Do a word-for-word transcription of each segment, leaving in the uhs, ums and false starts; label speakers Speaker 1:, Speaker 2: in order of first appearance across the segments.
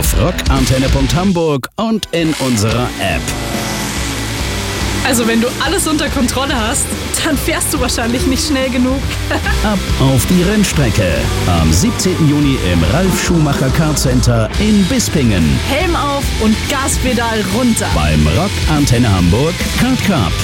Speaker 1: auf rockantenne Punkt hamburg und in unserer App.
Speaker 2: Also wenn du alles unter Kontrolle hast, dann fährst du wahrscheinlich nicht schnell genug.
Speaker 1: Ab auf die Rennstrecke. Am siebzehnten Juni im Ralf Schumacher Kart Center in Bispingen.
Speaker 2: Helm auf und Gaspedal runter.
Speaker 1: Beim Rockantenne Hamburg Kart Cup.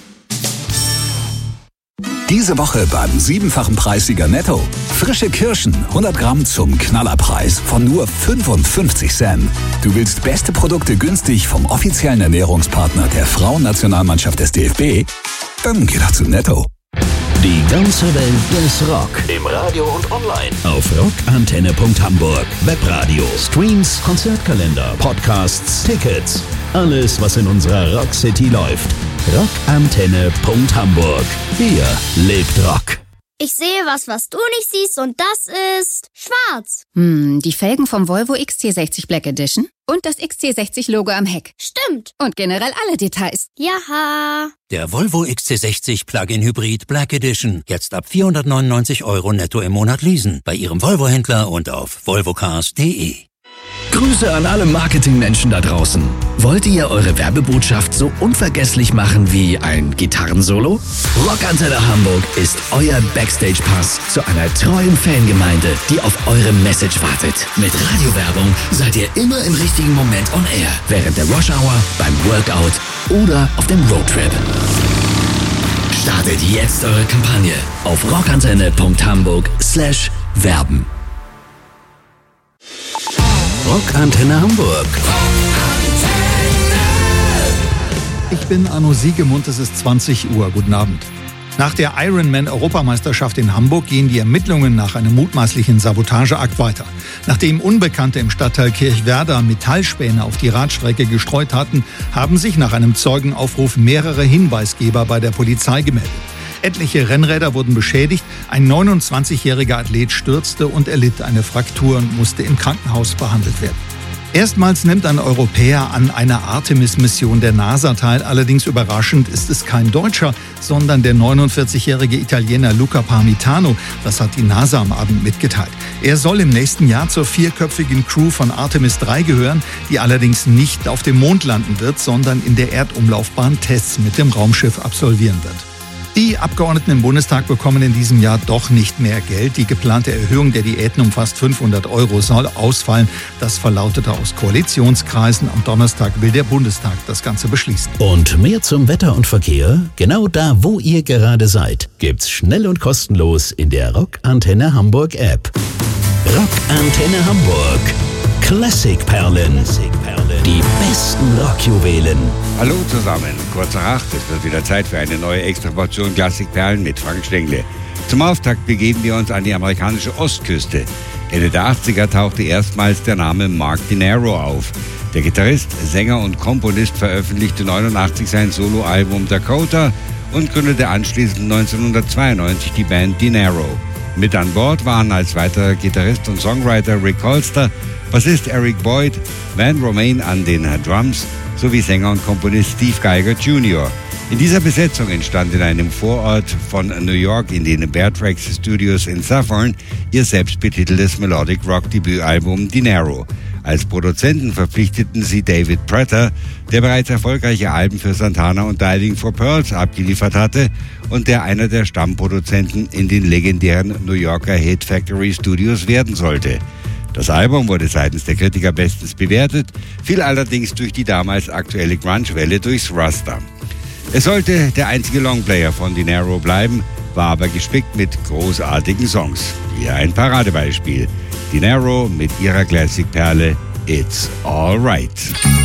Speaker 3: Diese Woche beim siebenfachen Preissieger Netto. Frische Kirschen, hundert Gramm zum Knallerpreis von nur fünfundfünfzig Cent. Du willst beste Produkte günstig vom offiziellen Ernährungspartner der Frauennationalmannschaft des D F B? Dann geh doch zu Netto.
Speaker 1: Die ganze Welt des Rock. Im Radio und online. Auf rockantenne Punkt hamburg. Webradio, Streams, Konzertkalender, Podcasts, Tickets. Alles, was in unserer Rock City läuft. rockantenne Punkt hamburg. Hier lebt Rock.
Speaker 4: Ich sehe was, was du nicht siehst, und das ist schwarz.
Speaker 5: Hm, die Felgen vom Volvo X C sechzig Black Edition und das X C sechzig Logo am Heck.
Speaker 4: Stimmt.
Speaker 5: Und generell alle Details.
Speaker 4: Jaha.
Speaker 6: Der Volvo X C sechzig Plug-in Hybrid Black Edition. Jetzt ab vierhundertneunundneunzig Euro netto im Monat leasen. Bei Ihrem Volvo-Händler und auf volvocars punkt de.
Speaker 7: Grüße an alle Marketingmenschen da draußen. Wollt ihr eure Werbebotschaft so unvergesslich machen wie ein Gitarrensolo? Rockantenne Hamburg ist euer Backstage-Pass zu einer treuen Fangemeinde, die auf eure Message wartet. Mit Radiowerbung seid ihr immer im richtigen Moment on air. Während der Rush Hour, beim Workout oder auf dem Roadtrip. Startet jetzt eure Kampagne auf rockantenne Punkt hamburg slash werben.
Speaker 1: Rockantenne Hamburg.
Speaker 8: Ich bin Arno Siegemund, es ist zwanzig Uhr. Guten Abend. Nach der Ironman-Europameisterschaft in Hamburg gehen die Ermittlungen nach einem mutmaßlichen Sabotageakt weiter. Nachdem Unbekannte im Stadtteil Kirchwerder Metallspäne auf die Radstrecke gestreut hatten, haben sich nach einem Zeugenaufruf mehrere Hinweisgeber bei der Polizei gemeldet. Etliche Rennräder wurden beschädigt, ein neunundzwanzigjähriger Athlet stürzte und erlitt eine Fraktur und musste im Krankenhaus behandelt werden. Erstmals nimmt ein Europäer an einer Artemis-Mission der NASA teil. Allerdings überraschend ist es kein Deutscher, sondern der neunundvierzigjährige Italiener Luca Parmitano. Das hat die NASA am Abend mitgeteilt. Er soll im nächsten Jahr zur vierköpfigen Crew von Artemis drei gehören, die allerdings nicht auf dem Mond landen wird, sondern in der Erdumlaufbahn Tests mit dem Raumschiff absolvieren wird. Die Abgeordneten im Bundestag bekommen in diesem Jahr doch nicht mehr Geld. Die geplante Erhöhung der Diäten um fast fünfhundert Euro soll ausfallen. Das verlautete aus Koalitionskreisen. Am Donnerstag will der Bundestag das Ganze beschließen.
Speaker 1: Und mehr zum Wetter und Verkehr? Genau da, wo ihr gerade seid, gibt's schnell und kostenlos in der Rockantenne Hamburg App. Rockantenne Hamburg. Klassikperlen. Die besten Rockjuwelen.
Speaker 9: Hallo zusammen, kurz nach acht, es wird wieder Zeit für eine neue Extraportion Klassikperlen mit Frank Stengle. Zum Auftakt begeben wir uns an die amerikanische Ostküste. Ende der achtziger tauchte erstmals der Name Mark DiNero auf. Der Gitarrist, Sänger und Komponist veröffentlichte neunundachtzig sein Soloalbum Dakota und gründete anschließend neunzehnhundertzweiundneunzig die Band DiNero. Mit an Bord waren als weiterer Gitarrist und Songwriter Rick Holster, Bassist Eric Boyd, Van Romain an den Drums sowie Sänger und Komponist Steve Geiger Junior In dieser Besetzung entstand in einem Vorort von New York in den Bear Tracks Studios in Suffern ihr selbstbetiteltes Melodic Rock Debütalbum DiNero. Als Produzenten verpflichteten sie David Prater, der bereits erfolgreiche Alben für Santana und Diving for Pearls abgeliefert hatte und der einer der Stammproduzenten in den legendären New Yorker Hit Factory Studios werden sollte. Das Album wurde seitens der Kritiker bestens bewertet, fiel allerdings durch die damals aktuelle Grunge-Welle durchs Raster. Es sollte der einzige Longplayer von DiNero bleiben, war aber gespickt mit großartigen Songs. Hier ein Paradebeispiel. DiNero mit ihrer Classic-Perle It's Alright.